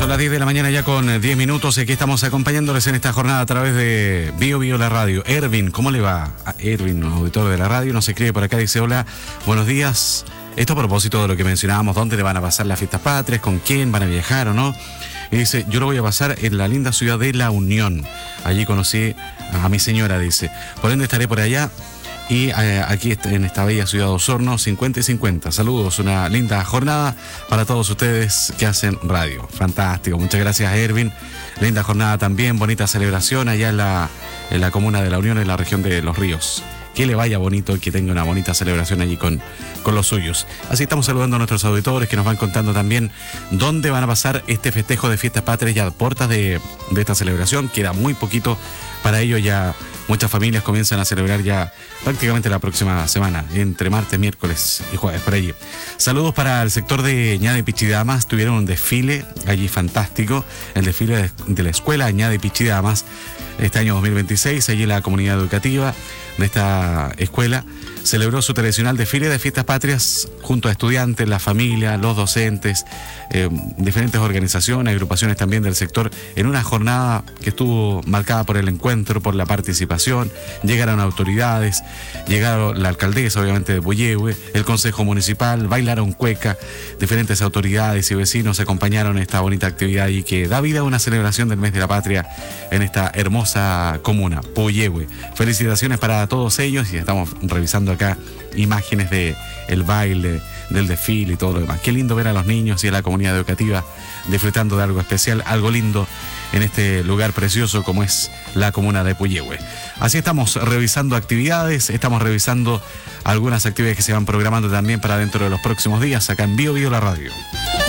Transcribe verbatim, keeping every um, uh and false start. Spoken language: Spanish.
Son las diez de la mañana ya con diez minutos y aquí estamos acompañándoles en esta jornada a través de Bio Bio la radio. Ervin, ¿cómo le va? A Ervin, auditor de la radio, nos escribe por acá, dice: hola, buenos días. Esto a propósito de lo que mencionábamos, ¿dónde le van a pasar las fiestas patrias? ¿Con quién van a viajar o no? Y dice: yo lo voy a pasar en la linda ciudad de La Unión. Allí conocí a mi señora, dice. Por ende estaré por allá. Y eh, aquí en esta bella ciudad de Osorno, cincuenta y cincuenta. Saludos, una linda jornada para todos ustedes que hacen radio. Fantástico, muchas gracias, Ervin. Linda jornada también, bonita celebración allá en la, en la comuna de La Unión, en la región de Los Ríos. Que le vaya bonito y que tenga una bonita celebración allí con, con los suyos. Así estamos saludando a nuestros auditores que nos van contando también dónde van a pasar este festejo de fiestas patrias ya a puertas de, de esta celebración. Queda muy poquito para ello, ya muchas familias comienzan a celebrar ya prácticamente la próxima semana, entre martes, miércoles y jueves, por allí. Saludos para el sector de Ñade Pichidamas, tuvieron un desfile allí fantástico, el desfile de, de la escuela Ñade Pichidamas, este año dos mil veintiséis, allí la comunidad educativa de esta escuela celebró su tradicional desfile de fiestas patrias junto a estudiantes, la familia, los docentes, eh, diferentes organizaciones, agrupaciones también del sector, en una jornada que estuvo marcada por el encuentro, por la participación. Llegaron autoridades, llegaron la alcaldesa, obviamente, de Puyehue, el consejo municipal, bailaron cueca, diferentes autoridades y vecinos acompañaron esta bonita actividad y que da vida a una celebración del mes de la patria en esta hermosa comuna, Puyehue. Felicitaciones para todos ellos y estamos revisando acá imágenes de el baile, del desfile y todo lo demás. Qué lindo ver a los niños y a la comunidad educativa disfrutando de algo especial, algo lindo en este lugar precioso como es la comuna de Puyehue. Así estamos revisando actividades, estamos revisando algunas actividades que se van programando también para dentro de los próximos días acá en Bio Bio la radio.